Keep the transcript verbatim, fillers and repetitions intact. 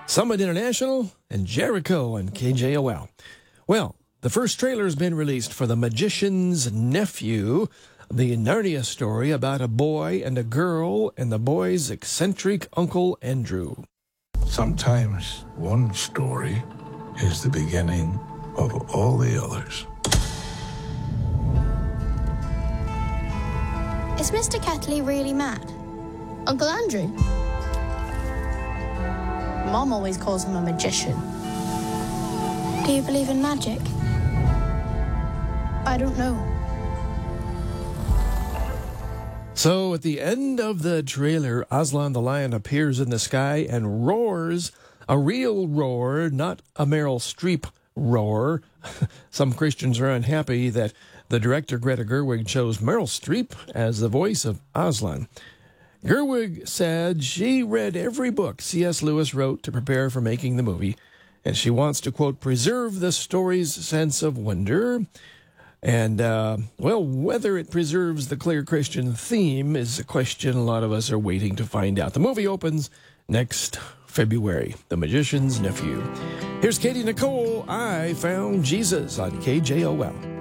Summit International, and Jericho on K J O L. Well, the first trailer has been released for The Magician's Nephew, the Narnia story about a boy and a girl and the boy's eccentric Uncle Andrew. Sometimes one story is the beginning of all the others. Is Mister Kettley really mad? Uncle Andrew? Mom always calls him a magician. Do you believe in magic? I don't know. So at the end of the trailer, Aslan the lion appears in the sky and roars, a real roar, not a Meryl Streep roar. Some Christians are unhappy that the director Greta Gerwig chose Meryl Streep as the voice of Aslan. Gerwig said she read every book C S Lewis wrote to prepare for making the movie, and she wants to, quote, preserve the story's sense of wonder. And, uh, well, whether it preserves the clear Christian theme is a question a lot of us are waiting to find out. The movie opens next February, The Magician's Nephew. Here's Katie Nicole, I Found Jesus on K J O L.